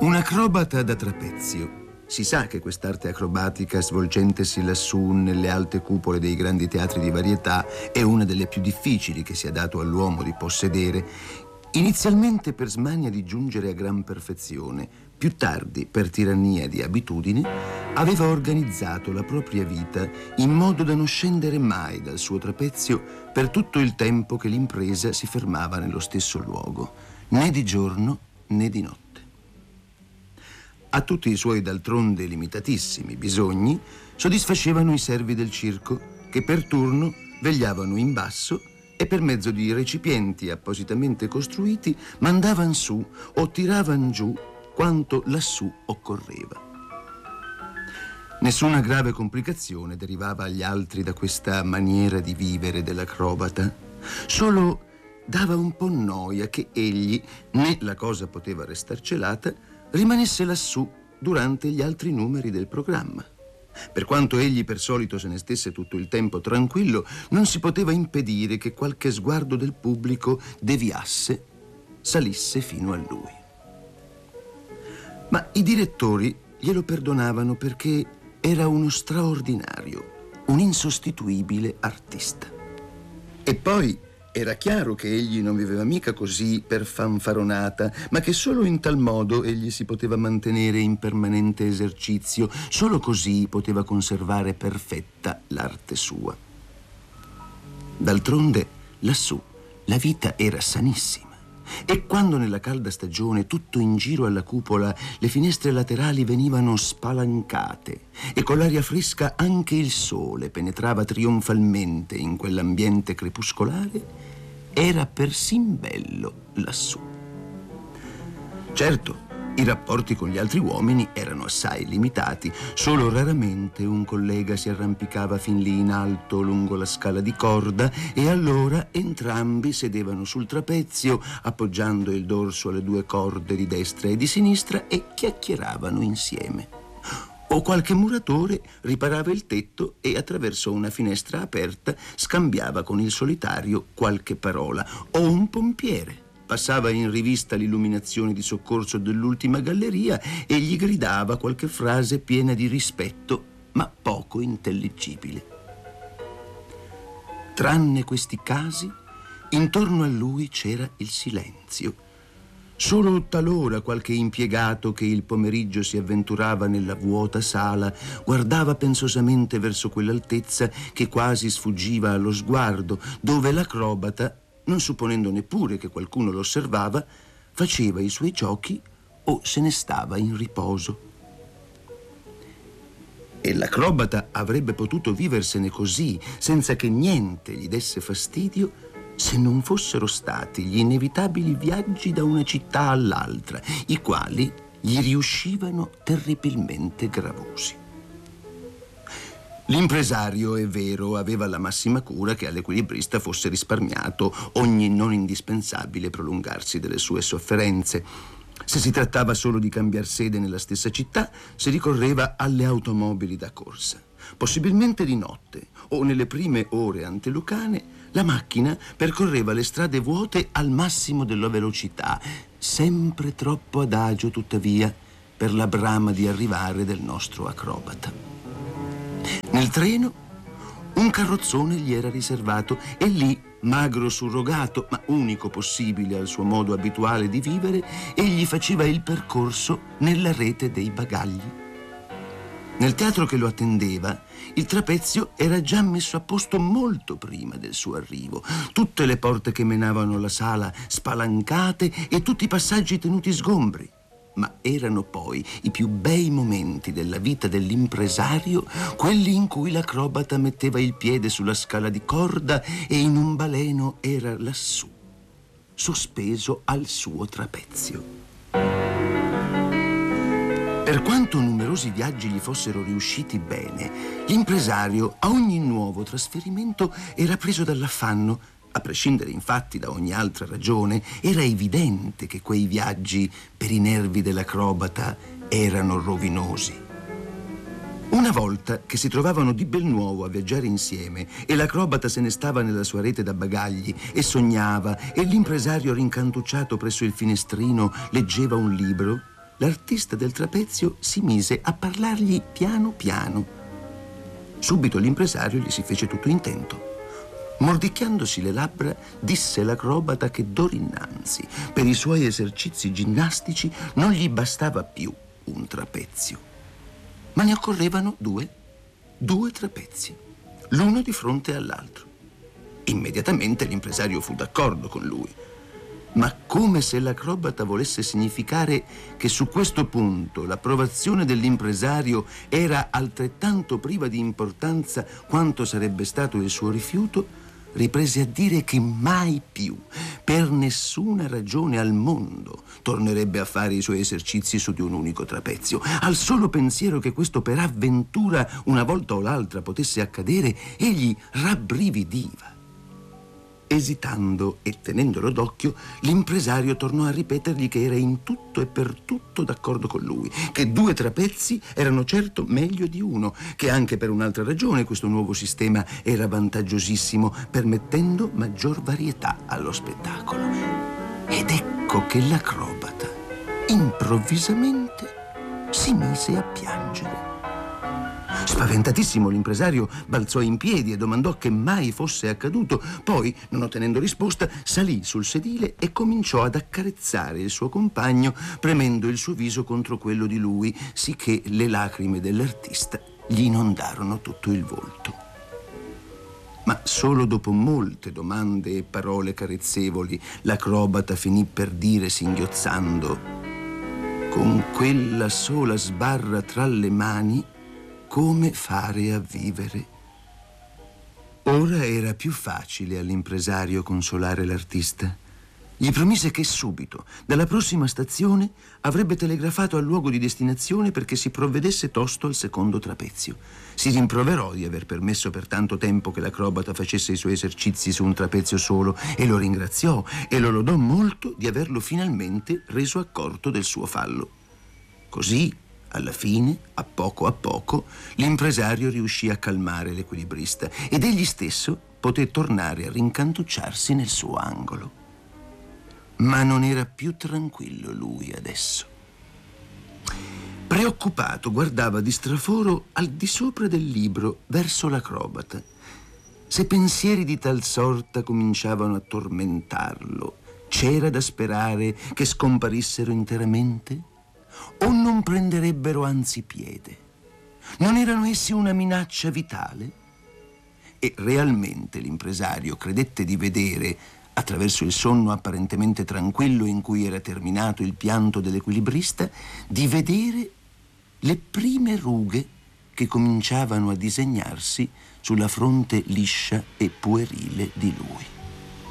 Un acrobata da trapezio. Si sa che quest'arte acrobatica, svolgentesi lassù nelle alte cupole dei grandi teatri di varietà, è una delle più difficili che sia dato all'uomo di possedere. Inizialmente per smania di giungere a gran perfezione, più tardi per tirannia di abitudine, aveva organizzato la propria vita in modo da non scendere mai dal suo trapezio per tutto il tempo che l'impresa si fermava nello stesso luogo, né di giorno né di notte. A tutti i suoi d'altronde limitatissimi bisogni soddisfacevano i servi del circo, che per turno vegliavano in basso e per mezzo di recipienti appositamente costruiti mandavan su o tiravan giù quanto lassù occorreva. Nessuna grave complicazione derivava agli altri da questa maniera di vivere dell'acrobata, solo dava un po' noia che egli, né la cosa poteva restar celata, rimanesse lassù durante gli altri numeri del programma. Per quanto egli per solito se ne stesse tutto il tempo tranquillo, non si poteva impedire che qualche sguardo del pubblico deviasse, salisse fino a lui. Ma i direttori glielo perdonavano perché era uno straordinario, un insostituibile artista. E poi era chiaro che egli non viveva mica così per fanfaronata, ma che solo in tal modo egli si poteva mantenere in permanente esercizio, solo così poteva conservare perfetta l'arte sua. D'altronde, lassù, la vita era sanissima. E quando nella calda stagione tutto in giro alla cupola le finestre laterali venivano spalancate e con l'aria fresca anche il sole penetrava trionfalmente in quell'ambiente crepuscolare, era persin bello lassù. Certo, i rapporti con gli altri uomini erano assai limitati. Solo raramente un collega si arrampicava fin lì in alto lungo la scala di corda e allora entrambi sedevano sul trapezio, appoggiando il dorso alle due corde di destra e di sinistra e chiacchieravano insieme. O qualche muratore riparava il tetto e attraverso una finestra aperta scambiava con il solitario qualche parola. O un pompiere passava in rivista l'illuminazione di soccorso dell'ultima galleria e gli gridava qualche frase piena di rispetto, ma poco intelligibile. Tranne questi casi, intorno a lui c'era il silenzio. Solo talora qualche impiegato che il pomeriggio si avventurava nella vuota sala guardava pensosamente verso quell'altezza che quasi sfuggiva allo sguardo, dove l'acrobata, non supponendo neppure che qualcuno lo osservava, faceva i suoi giochi o se ne stava in riposo. E l'acrobata avrebbe potuto viversene così, senza che niente gli desse fastidio, se non fossero stati gli inevitabili viaggi da una città all'altra, i quali gli riuscivano terribilmente gravosi. L'impresario, è vero, aveva la massima cura che all'equilibrista fosse risparmiato ogni non indispensabile prolungarsi delle sue sofferenze. Se si trattava solo di cambiar sede nella stessa città, si ricorreva alle automobili da corsa. Possibilmente di notte o nelle prime ore antelucane, la macchina percorreva le strade vuote al massimo della velocità, sempre troppo adagio tuttavia per la brama di arrivare del nostro acrobata. Nel treno un carrozzone gli era riservato e lì, magro surrogato, ma unico possibile al suo modo abituale di vivere, egli faceva il percorso nella rete dei bagagli. Nel teatro che lo attendeva, il trapezio era già messo a posto molto prima del suo arrivo. Tutte le porte che menavano alla sala spalancate e tutti i passaggi tenuti sgombri. Ma erano poi i più bei momenti della vita dell'impresario, quelli in cui l'acrobata metteva il piede sulla scala di corda e in un baleno era lassù, sospeso al suo trapezio. Per quanto numerosi viaggi gli fossero riusciti bene, l'impresario a ogni nuovo trasferimento era preso dall'affanno. A prescindere infatti da ogni altra ragione, era evidente che quei viaggi per i nervi dell'acrobata erano rovinosi. Una volta che si trovavano di bel nuovo a viaggiare insieme e l'acrobata se ne stava nella sua rete da bagagli e sognava e l'impresario rincantucciato presso il finestrino leggeva un libro, l'artista del trapezio si mise a parlargli piano piano. Subito l'impresario gli si fece tutto intento. Mordicchiandosi le labbra, disse l'acrobata che d'ora innanzi, per i suoi esercizi ginnastici, non gli bastava più un trapezio, ma ne occorrevano due trapezi, l'uno di fronte all'altro. Immediatamente l'impresario fu d'accordo con lui, ma come se l'acrobata volesse significare che su questo punto l'approvazione dell'impresario era altrettanto priva di importanza quanto sarebbe stato il suo rifiuto, riprese a dire che mai più, per nessuna ragione al mondo, tornerebbe a fare i suoi esercizi su di un unico trapezio. Al solo pensiero che questo per avventura una volta o l'altra potesse accadere, egli rabbrividiva. Esitando e tenendolo d'occhio, l'impresario tornò a ripetergli che era in tutto e per tutto d'accordo con lui, che 2 trapezi erano certo meglio di uno, che anche per un'altra ragione questo nuovo sistema era vantaggiosissimo, permettendo maggior varietà allo spettacolo. Ed ecco che l'acrobata improvvisamente si mise a piangere. Spaventatissimo l'impresario balzò in piedi e domandò che mai fosse accaduto. Poi, non ottenendo risposta, salì sul sedile e cominciò ad accarezzare il suo compagno, premendo il suo viso contro quello di lui, sicché le lacrime dell'artista gli inondarono tutto il volto. Ma solo dopo molte domande e parole carezzevoli, l'acrobata finì per dire singhiozzando: con quella sola sbarra tra le mani, come fare a vivere? Ora era più facile all'impresario consolare l'artista. Gli promise che subito, dalla prossima stazione, avrebbe telegrafato al luogo di destinazione perché si provvedesse tosto al secondo trapezio. Si rimproverò di aver permesso per tanto tempo che l'acrobata facesse i suoi esercizi su un trapezio solo e lo ringraziò e lo lodò molto di averlo finalmente reso accorto del suo fallo. Così, alla fine, a poco, l'impresario riuscì a calmare l'equilibrista ed egli stesso poté tornare a rincantucciarsi nel suo angolo. Ma non era più tranquillo lui adesso. Preoccupato guardava di straforo al di sopra del libro verso l'acrobata. Se pensieri di tal sorta cominciavano a tormentarlo, c'era da sperare che scomparissero interamente? O non prenderebbero anzi piede? Non erano essi una minaccia vitale? E realmente l'impresario credette di vedere, attraverso il sonno apparentemente tranquillo in cui era terminato il pianto dell'equilibrista, di vedere le prime rughe che cominciavano a disegnarsi sulla fronte liscia e puerile di lui.